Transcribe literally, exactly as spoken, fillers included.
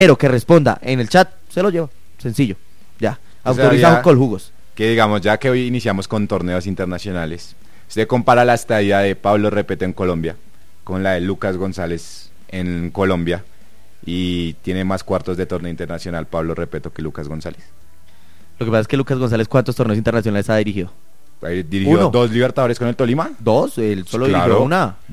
Pero que responda en el chat, se lo lleva. Sencillo. Ya. O sea, Autorizado ya- con jugos. Que digamos, ya que hoy iniciamos con torneos internacionales, usted compara la estadía de Pablo Repeto en Colombia con la de Lucas González en Colombia y tiene más cuartos de torneo internacional Pablo Repeto que Lucas González. Lo que pasa es que Lucas González, ¿cuántos torneos internacionales ha dirigido? Ahí dirigió Uno. dos Libertadores con el Tolima. Dos, él solo Claro. dirigió una.